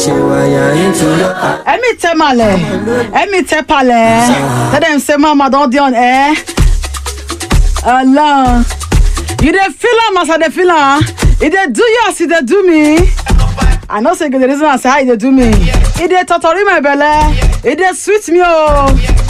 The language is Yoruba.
Emi tepale. Tell them say mama don't on eh. Allah. You dey feel am as I dey feel am. If they do you as they do me. I know say the reason I say how they do me. If they totori my belly, if they sweet me oh.